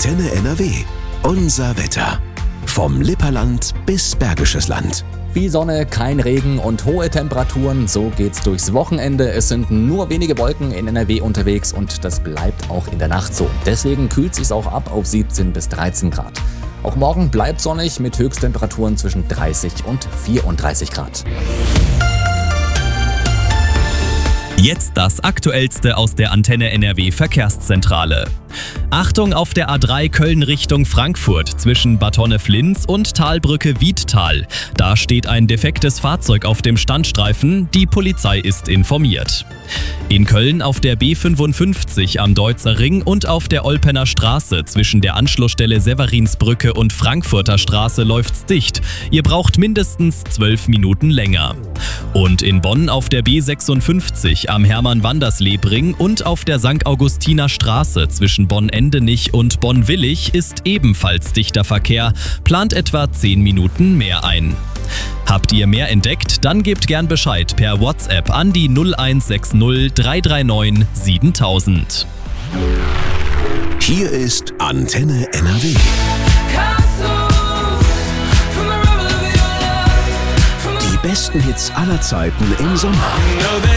Antenne NRW. Unser Wetter. Vom Lipperland bis Bergisches Land. Viel Sonne, kein Regen und hohe Temperaturen, so geht's durchs Wochenende. Es sind nur wenige Wolken in NRW unterwegs und das bleibt auch in der Nacht so. Deswegen kühlt sich's auch ab auf 17 bis 13 Grad. Auch morgen bleibt sonnig mit Höchsttemperaturen zwischen 30 und 34 Grad. Jetzt das Aktuellste aus der Antenne NRW Verkehrszentrale. Achtung auf der A3 Köln Richtung Frankfurt zwischen Bad Honnef-Linz und Talbrücke Wiedtal. Da steht ein defektes Fahrzeug auf dem Standstreifen. Die Polizei ist informiert. In Köln auf der B55 am Deutzer Ring und auf der Olpener Straße zwischen der Anschlussstelle Severinsbrücke und Frankfurter Straße läuft's dicht. Ihr braucht mindestens 12 Minuten länger. Und in Bonn auf der B56 am Hermann-Wandersleb-Ring und auf der St. Augustiner Straße zwischen Bonn-Endenich und Bonn-Willig ist ebenfalls dichter Verkehr, plant etwa 10 Minuten mehr ein. Habt ihr mehr entdeckt? Dann gebt gern Bescheid per WhatsApp an die 0160 339 7000. Hier ist Antenne NRW. Die besten Hits aller Zeiten im Sommer.